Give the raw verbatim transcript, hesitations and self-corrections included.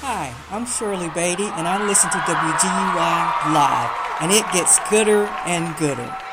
Hi, I'm Shirley Beatty, and I listen to W G U I Live, and it gets gooder and gooder.